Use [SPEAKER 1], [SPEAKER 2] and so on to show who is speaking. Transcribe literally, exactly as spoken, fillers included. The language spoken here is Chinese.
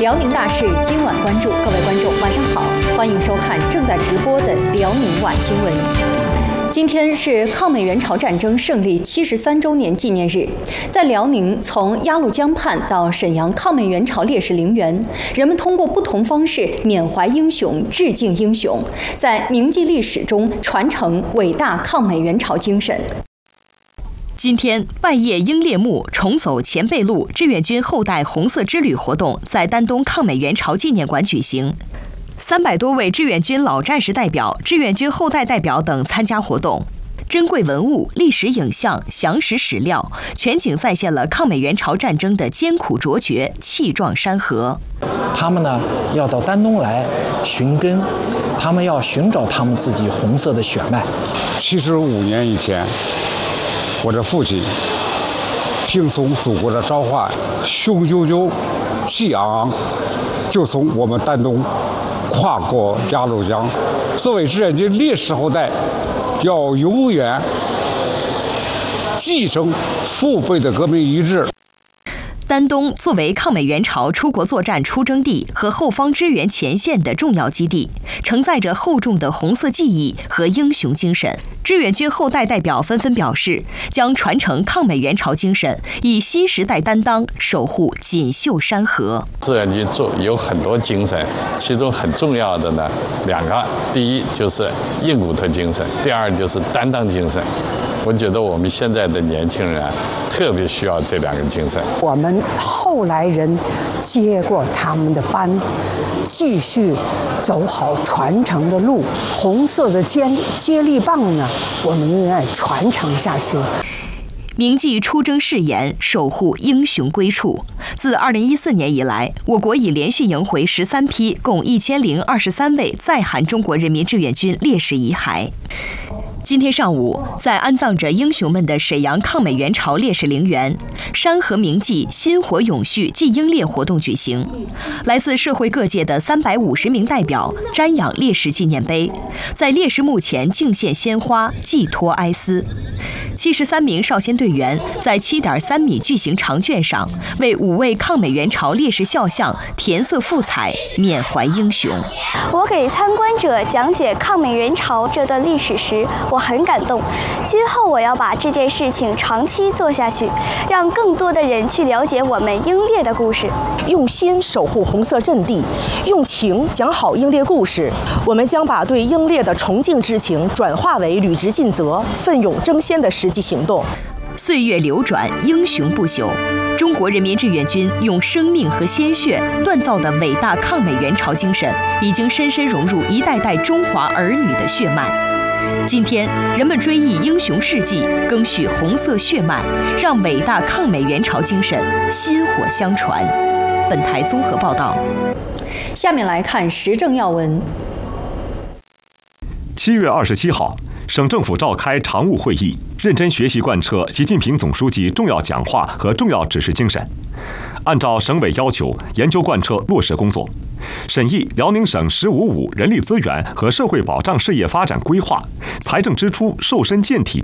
[SPEAKER 1] 辽宁大事今晚关注，各位观众晚上好，欢迎收看正在直播的辽宁晚新闻。今天是抗美援朝战争胜利七十三周年纪念日，在辽宁，从鸭绿江畔到沈阳抗美援朝烈士陵园，人们通过不同方式缅怀英雄、致敬英雄，在铭记历史中传承伟大抗美援朝精神。
[SPEAKER 2] 今天，拜谒英烈墓、重走前辈路志愿军后代红色之旅活动在丹东抗美援朝纪念馆举行。三百多位志愿军老战士代表、志愿军后代代表等参加活动。珍贵文物、历史影像、详实史料，全景再现了抗美援朝战争的艰苦卓绝、气壮山河。
[SPEAKER 3] 他们呢，要到丹东来寻根，他们要寻找他们自己红色的血脉。
[SPEAKER 4] 七十五年以前，我的父亲听从祖国的召唤，雄赳赳、气昂昂，就从我们丹东跨过鸭绿江。作为志愿军烈士后代，要永远继承父辈的革命遗志。
[SPEAKER 2] 丹东作为抗美援朝出国作战出征地和后方支援前线的重要基地，承载着厚重的红色记忆和英雄精神。志愿军后代代表纷纷表示，将传承抗美援朝精神，以新时代担当守护锦绣山河。
[SPEAKER 5] 志愿军做有很多精神，其中很重要的呢两个，第一就是硬骨头精神，第二就是担当精神。我觉得我们现在的年轻人啊，特别需要这两个精神。
[SPEAKER 6] 我们后来人接过他们的班，继续走好传承的路。红色的接接力棒呢，我们永远传承下去。
[SPEAKER 2] 铭记出征誓言，守护英雄归处。自二零一四年以来，我国已连续迎回十三批共一千零二十三位在韩中国人民志愿军烈士遗骸。今天上午，在安葬着英雄们的沈阳抗美援朝烈士陵园，山河铭记、薪火永续祭英烈活动举行。来自社会各界的三百五十名代表瞻仰烈士纪念碑，在烈士墓前敬献鲜花，寄托哀思。七十三名少先队员在七点三米巨型长卷上，为五位抗美援朝烈士肖像填色赋彩，缅怀英雄。
[SPEAKER 7] 我给参观者讲解抗美援朝这段历史时，我很感动。今后我要把这件事情长期做下去，让更多的人去了解我们英烈的故事。
[SPEAKER 8] 用心守护红色阵地，用情讲好英烈故事。我们将把对英烈的崇敬之情转化为履职尽责、奋勇争先的实际行动。
[SPEAKER 2] 岁月流转，英雄不朽。中国人民志愿军用生命和鲜血锻造的伟大抗美援朝精神，已经深深融入一代代中华儿女的血脉。今天，人们追忆英雄事迹，更续红色血脉，让伟大抗美援朝精神薪火相传。本台综合报道。
[SPEAKER 1] 下面来看时政要闻。
[SPEAKER 9] 七月二十七号，省政府召开常务会议，认真学习贯彻习近平总书记重要讲话和重要指示精神，按照省委要求研究贯彻落实工作，审议辽宁省“十五五”人力资源和社会保障事业发展规划，财政支出瘦身健体